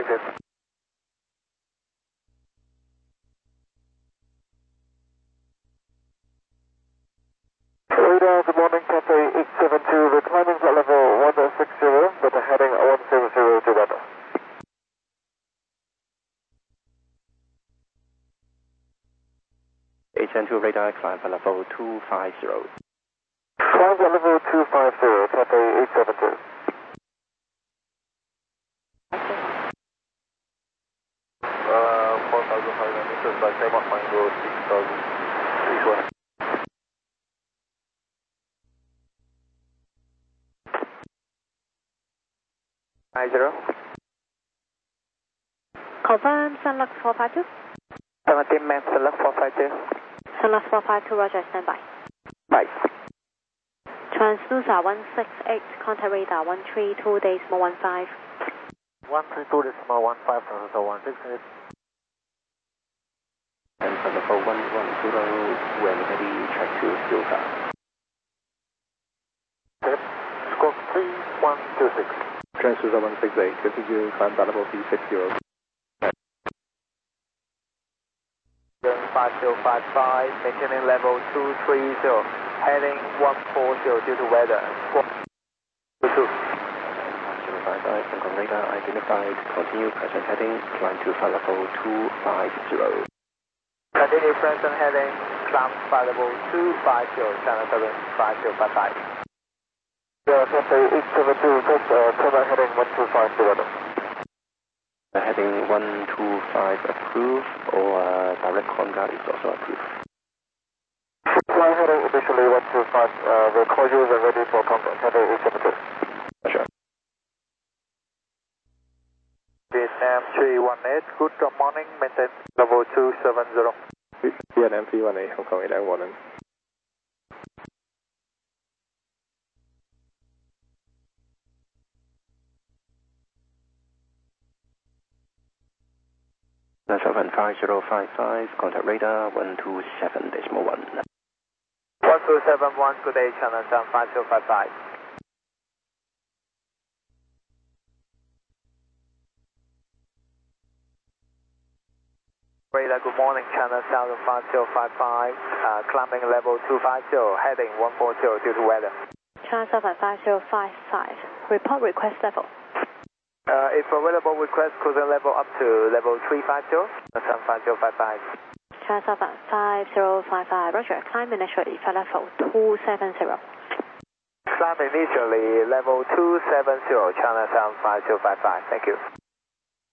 you. Radar, good morning, Cathay 872. We're climbing flight level 160, but heading 170 to weather. HN2 radar, climb flight level 250. Climb flight level 250, Cathay 872. 4,500 meters by time of mango 6,000. Please one. Confirm Sunlux 452. 17 man, select 452. Sunlux 452, roger, standby. Bye. Transducer 168, contact radar 132, decimal 15. 132 decimal 15, transducer 168. And flight level 110, when ready, track to Silva. Okay. Squawk 3126. Transducer 168, continue climb flight level 360. 5055, maintaining level 230, heading 140 due to weather. Squawk 22. 5055, Hong Kong radar identified, continue present heading, climb to flight level 250. Continue present heading, climb flight level 250, Channel 7, 5055. Yeah, Cathay 872, request climb heading 125 to weather. Heading 125 approve, or direct contact is also approved. Fly heading initially 125, we'll call you when ready for contact, Cathay 872. Sure. Vietnam 318, good morning, maintain level 270. Vietnam 318, Hong Kong 891. Seven 5055, contact radar 127 decimal 1. 1271, good day, Channel 7, 5055. Radar, good morning, Channel 7, 5055, climbing level 250, heading 140 due to weather. Channel 75055, report request level. If available, request cruising level up to level 350, 75055. Channel 75055, roger, climb initially flight level 270. Climb initially level 270, Channel 75055, thank you.